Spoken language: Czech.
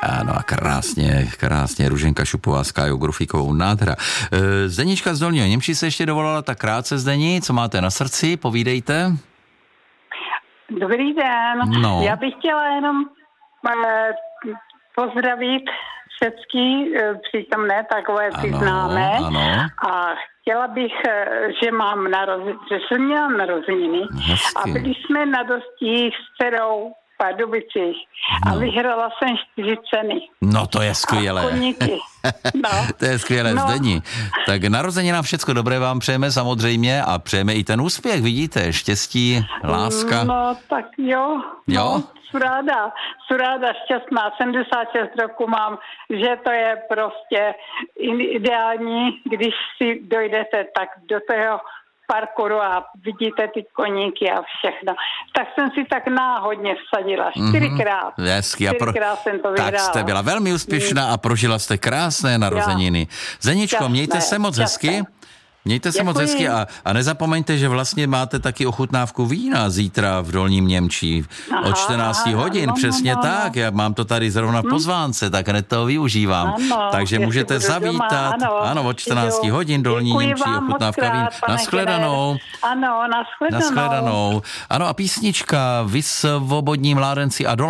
Ano a krásně Růženka Šupová s Kájou Grufíkovou, nádhera. Zdenička z Dolního Němčí se ještě dovolala tak krátce, Zdeni, co máte na srdci, povídejte. Dobrý den, no. Já bych chtěla jenom pozdravit všechny přítomné, takové ty známé. Ano. A chtěla bych, že jsem měla narozeniny. Hezky. A byli jsme na dostích s dcerou v Pardubicích. A vyhrala jsem 4 ceny. No to je skvělé. A koníky. No. To je skvělé, Zdeni. Tak narozeninám všecko dobré vám přejeme samozřejmě a přejeme i ten úspěch, vidíte, štěstí, láska. No tak jo. Jo? No, Jsem ráda, šťastná, 76 roku mám, že to je prostě ideální, když si dojdete tak do toho parkouru a vidíte ty koníky a všechno. Tak jsem si tak náhodně vsadila, 4krát. Hezky. 4krát jsem to vyhrála. Tak jste byla velmi úspěšná a prožila jste krásné narozeniny. Zeničko, mějte se moc hezky. Mějte se moc hezky a nezapomeňte, že vlastně máte taky ochutnávku vína zítra v Dolním Němčí od 14 hodin, přesně tak, já mám to tady zrovna v pozvánce, tak hned toho využívám, takže můžete zavítat, ano, od 14 hodin Dolní Němčí, ochutnávka vína, nashledanou. Ano, nashledanou. Ano a písnička Vysvobodní mládenci a